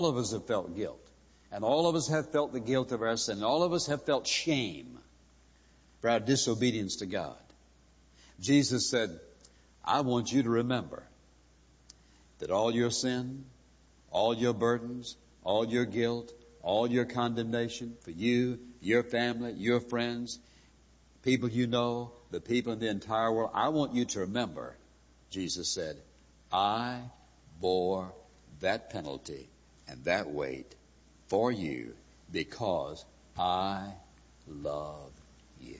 All of us have felt guilt. And all of us have felt the guilt of our sin. And all of us have felt shame for our disobedience to God. Jesus said, I want you to remember that all your sin, all your burdens, all your guilt, all your condemnation for you, your family, your friends, people you know, the people in the entire world, I want you to remember, Jesus said, I bore that penalty and that weight for you because I love you.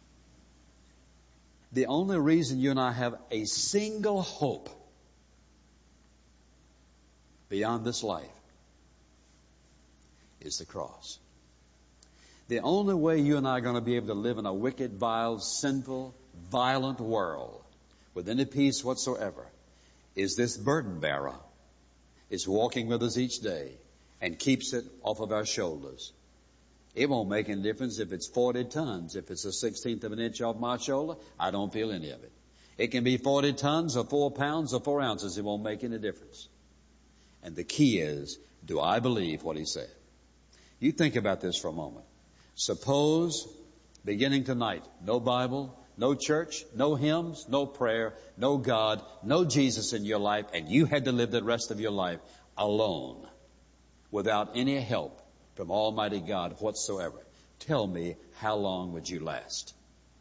The only reason you and I have a single hope beyond this life is the cross. The only way you and I are going to be able to live in a wicked, vile, sinful, violent world with any peace whatsoever is this burden bearer is walking with us each day and keeps it off of our shoulders. It won't make any difference if it's 40 tons. If it's a 16th of an inch off my shoulder, I don't feel any of it. It can be 40 tons or 4 pounds or 4 ounces. It won't make any difference. And the key is, do I believe what he said? You think about this for a moment. Suppose, beginning tonight, no Bible, no church, no hymns, no prayer, no God, no Jesus in your life, and you had to live the rest of your life alone, without any help from Almighty God whatsoever. Tell me, how long would you last?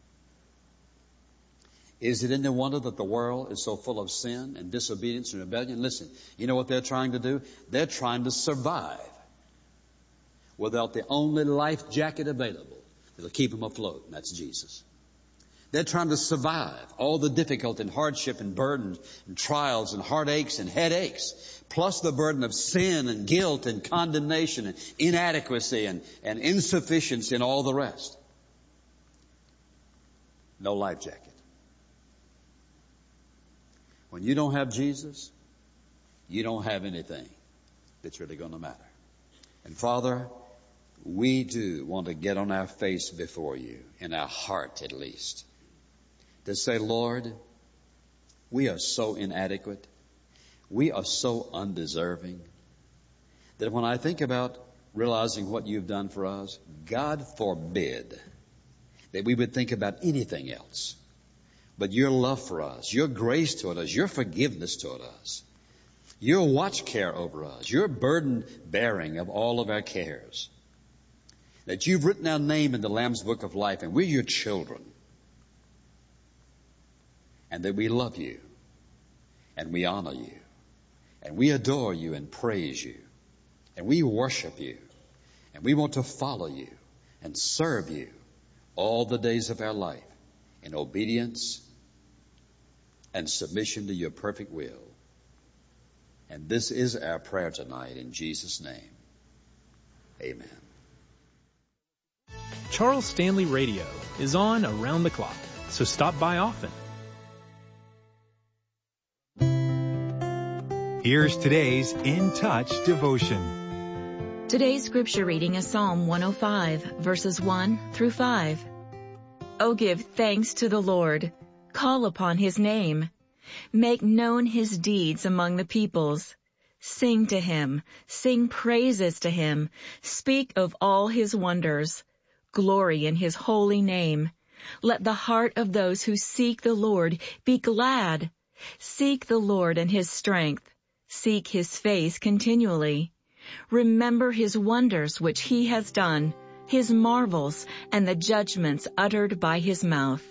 Is it any wonder that the world is so full of sin and disobedience and rebellion? Listen, you know what they're trying to do? They're trying to survive without the only life jacket available that'll keep them afloat, and that's Jesus. They're trying to survive all the difficulty and hardship and burdens and trials and heartaches and headaches, plus the burden of sin and guilt and condemnation and inadequacy and insufficiency and all the rest. No life jacket. When you don't have Jesus, you don't have anything that's really going to matter. And Father, we do want to get on our face before you, in our heart at least, to say, Lord, we are so inadequate. We are so undeserving that when I think about realizing what you've done for us, God forbid that we would think about anything else but your love for us, your grace toward us, your forgiveness toward us, your watch care over us, your burden bearing of all of our cares, that you've written our name in the Lamb's Book of Life and we're your children, and that we love you and we honor you and we adore you and praise you and we worship you and we want to follow you and serve you all the days of our life in obedience and submission to your perfect will. And this is our prayer tonight in Jesus' name. Amen. Charles Stanley Radio is on around the clock, so stop by often. Here's today's In Touch devotion. Today's scripture reading is Psalm 105, verses 1 through 5. Oh, give thanks to the Lord. Call upon his name. Make known his deeds among the peoples. Sing to him. Sing praises to him. Speak of all his wonders. Glory in his holy name. Let the heart of those who seek the Lord be glad. Seek the Lord and his strength. Seek his face continually. Remember his wonders which he has done, his marvels, and the judgments uttered by his mouth.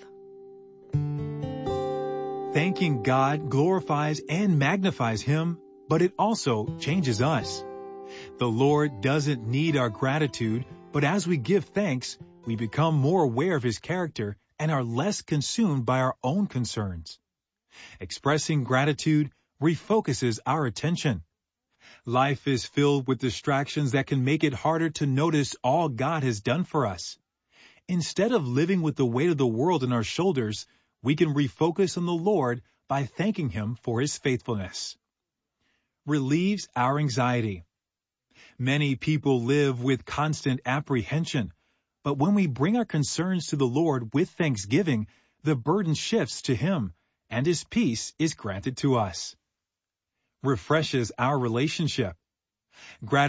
Thanking God glorifies and magnifies him, but it also changes us. The Lord doesn't need our gratitude, but as we give thanks, we become more aware of his character and are less consumed by our own concerns. Expressing gratitude refocuses our attention. Life is filled with distractions that can make it harder to notice all God has done for us. Instead of living with the weight of the world on our shoulders, we can refocus on the Lord by thanking him for his faithfulness. Relieves our anxiety. Many people live with constant apprehension, but when we bring our concerns to the Lord with thanksgiving, the burden shifts to him, and his peace is granted to us. Refreshes our relationship.